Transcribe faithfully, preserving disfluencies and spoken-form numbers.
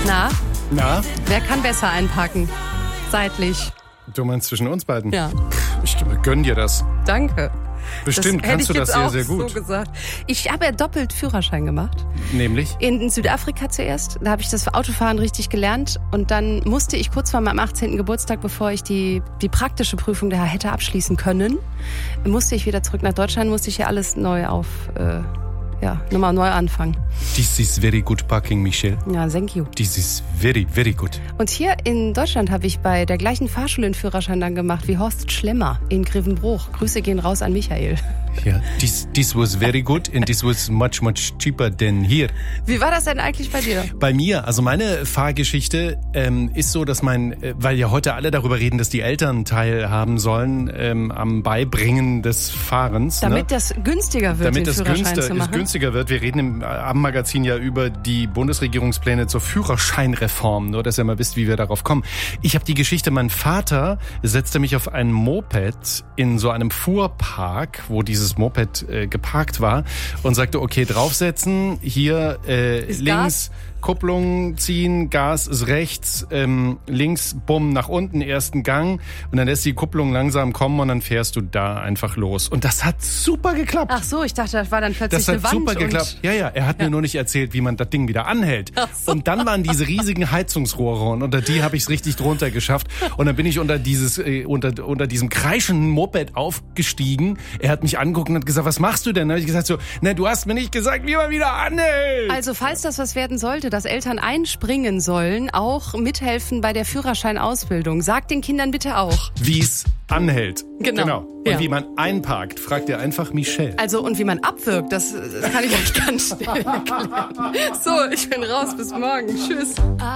Na, Na, wer kann besser einpacken? Seitlich. du meinst zwischen uns beiden? Ja. Ich gönn dir das. Danke. Bestimmt das kannst du hätte ich das jetzt sehr, auch sehr gut. So gesagt. Ich habe ja doppelt Führerschein gemacht. Nämlich? In Südafrika zuerst. Da habe ich das Autofahren richtig gelernt. Und dann musste ich kurz vor meinem achtzehnten Geburtstag, bevor ich die, die praktische Prüfung da hätte abschließen können, musste ich wieder zurück nach Deutschland, musste ich hier alles neu auf, äh, ja, nochmal neu anfangen. This is very good parking, Michelle. Ja, thank you. This is very, very good. Und hier in Deutschland habe ich bei der gleichen Fahrschule einen Führerschein dann gemacht wie Horst Schlemmer in Grevenbruch. Grüße gehen raus an Michael. Ja, this, this was very good and this was much, much cheaper than here. Wie war das denn eigentlich bei dir? Bei mir, also meine Fahrgeschichte ähm, ist so, dass mein, äh, weil ja heute alle darüber reden, dass die Eltern teilhaben sollen ähm, am Beibringen des Fahrens. Damit ne? das günstiger wird, Damit den es Führerschein günstiger, zu machen. günstiger wird. Wir reden im Abendmagazin ja über die Bundesregierungspläne zur Führerscheinreform, nur dass ihr mal wisst, wie wir darauf kommen. Ich habe die Geschichte, mein Vater setzte mich auf ein Moped in so einem Fuhrpark, wo dieses Moped äh, geparkt war und sagte, okay, draufsetzen, hier äh, Ist links... Gas? Kupplung ziehen, Gas ist rechts, ähm, links, bumm, nach unten, ersten Gang und dann lässt die Kupplung langsam kommen und dann fährst du da einfach los. Und das hat super geklappt. Ach so, ich dachte, das war dann plötzlich Das hat eine Wand. super geklappt. Ja, ja, er hat Ja. mir nur nicht erzählt, wie man das Ding wieder anhält. Ach so. Und dann waren diese riesigen Heizungsrohre und unter die habe ich es richtig drunter geschafft. Und dann bin ich unter dieses äh, unter unter diesem kreischenden Moped aufgestiegen. Er hat mich angeguckt und hat gesagt, was machst du denn? Dann habe ich gesagt so, na, du hast mir nicht gesagt, wie man wieder anhält. Also falls das was werden sollte, dass Eltern einspringen sollen, auch mithelfen bei der Führerscheinausbildung. Sagt den Kindern bitte auch. Wie es anhält. Genau. Und Ja. wie man einparkt, fragt ihr einfach Michelle. Also und wie man abwirkt, das, das kann ich euch ganz schnell erklären. So, ich bin raus. Bis morgen. Tschüss.